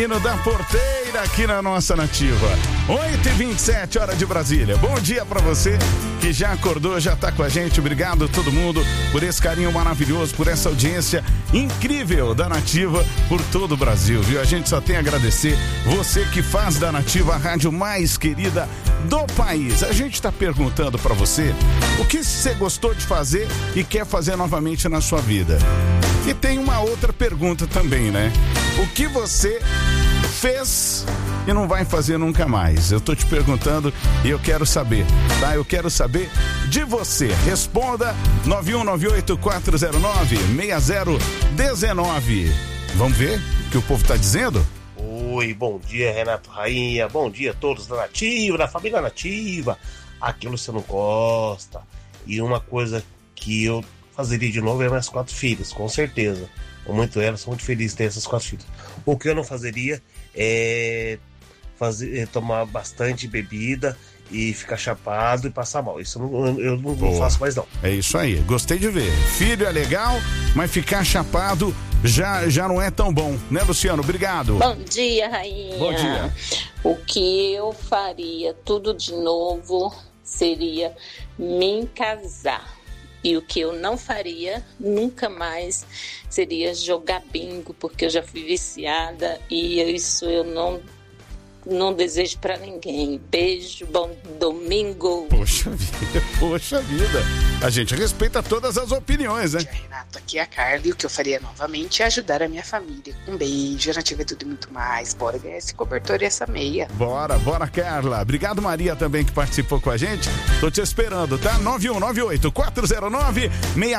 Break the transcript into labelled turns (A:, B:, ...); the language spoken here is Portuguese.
A: Da porteira aqui na nossa Nativa. 8h27, hora de Brasília. Bom dia pra você que já acordou, já tá com a gente. Obrigado a todo mundo por esse carinho maravilhoso, por essa audiência incrível da Nativa por todo o Brasil, viu? A gente só tem a agradecer você que faz da Nativa a rádio mais querida do país. A gente tá perguntando pra você o que você gostou de fazer e quer fazer novamente na sua vida. E tem uma outra pergunta também, né? O que você fez e não vai fazer nunca mais? Eu tô te perguntando e eu quero saber, tá? Eu quero saber de você. Responda 9198-409-6019. Vamos ver o que o povo tá dizendo?
B: Oi, bom dia, Renato Rainha. Bom dia a todos da Nativa, da família Nativa. Aqui o Luciano Costa. E uma coisa que eu fazeria de novo é minhas 4 filhas, com certeza. Amo muito elas, sou muito feliz de ter essas 4 filhas. O que eu não fazeria é tomar bastante bebida e ficar chapado e passar mal. Isso eu não faço mais não.
A: É isso aí, gostei de ver. Filho é legal, mas ficar chapado já não é tão bom, né, Luciano? Obrigado.
C: Bom dia, Rainha.
A: Bom dia.
C: O que eu faria tudo de novo seria me casar. E o que eu não faria nunca mais seria jogar bingo, porque eu já fui viciada e isso eu não desejo pra ninguém. Beijo, bom domingo.
A: Poxa vida. A gente respeita todas as opiniões, né?
D: Bom dia, Renato. Aqui é a Carla e o que eu faria novamente é ajudar a minha família. Um beijo, Nativa é tudo e muito mais. Bora ganhar esse cobertor e essa meia.
A: Bora, Carla. Obrigado, Maria, também, que participou com a gente. Tô te esperando, tá? 9198-409-6019.